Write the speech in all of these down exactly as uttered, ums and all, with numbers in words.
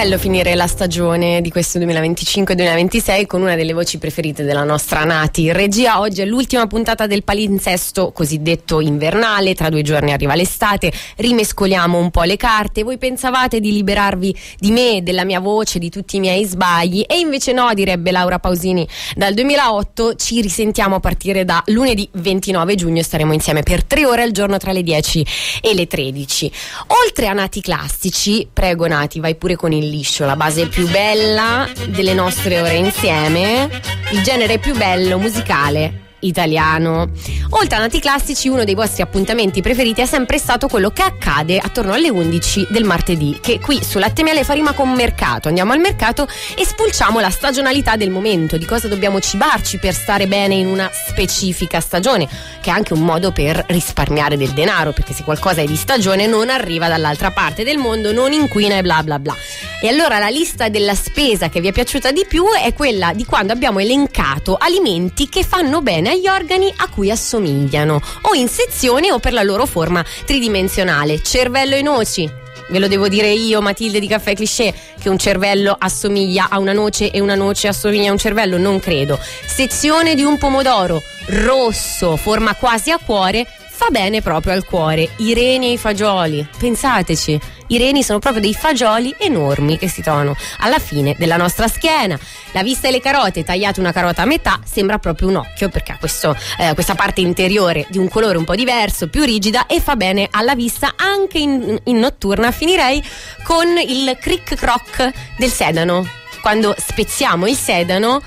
bello finire la stagione di questo duemilaventicinque duemilaventisei con una delle voci preferite della nostra Nati in regia. Oggi è l'ultima puntata del palinsesto cosiddetto invernale, tra due giorni arriva l'estate, rimescoliamo un po' le carte. Voi pensavate di liberarvi di me, della mia voce, di tutti i miei sbagli, e invece no, direbbe Laura Pausini. Dal duemilaotto ci risentiamo a partire da lunedì ventinove giugno e staremo insieme per tre ore al giorno tra le dieci e le tredici. Oltre a Nati classici, prego Nati, vai pure con il liscio, la base più bella delle nostre ore insieme, il genere più bello musicale italiano. Oltre a Nati classici, uno dei vostri appuntamenti preferiti è sempre stato quello che accade attorno alle undici del martedì, che qui su Latte e Miele fa rima con mercato. Andiamo al mercato e spulciamo la stagionalità del momento, di cosa dobbiamo cibarci per stare bene in una specifica stagione, che è anche un modo per risparmiare del denaro, perché se qualcosa è di stagione non arriva dall'altra parte del mondo, non inquina e bla bla bla. E allora la lista della spesa che vi è piaciuta di più è quella di quando abbiamo elencato alimenti che fanno bene agli organi a cui assomigliano, o in sezione o per la loro forma tridimensionale. Cervello e noci. Ve lo devo dire io, Matilde di Caffè Cliché, che un cervello assomiglia a una noce e una noce assomiglia a un cervello? Non credo. Sezione di un pomodoro rosso, forma quasi a cuore, fa bene proprio al cuore. I reni e i fagioli, pensateci, i reni sono proprio dei fagioli enormi che si trovano alla fine della nostra schiena. La vista e le carote, tagliate una carota a metà, sembra proprio un occhio, perché ha questo, eh, questa parte interiore di un colore un po' diverso, più rigida, e fa bene alla vista anche in, in notturna. Finirei con il cric croc del sedano. Quando spezziamo il sedano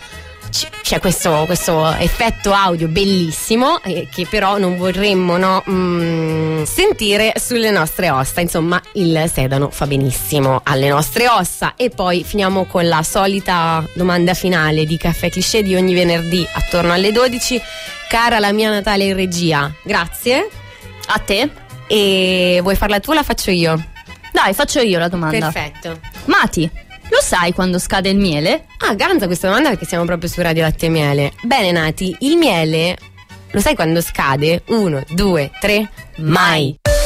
c'è questo, questo effetto audio bellissimo, eh, che però non vorremmo no, mm, sentire sulle nostre ossa. Insomma, il sedano fa benissimo alle nostre ossa. E poi finiamo con la solita domanda finale di Caffè Cliché di ogni venerdì attorno alle dodici. Cara la mia Natale in regia, grazie a te. E vuoi farla tu o la faccio io? Dai, faccio io la domanda. Perfetto. Mati, lo sai quando scade il miele? Ah, ganza questa domanda, perché siamo proprio su Radio Latte e Miele. Bene Nati, il miele lo sai quando scade? Uno, due, tre, mai.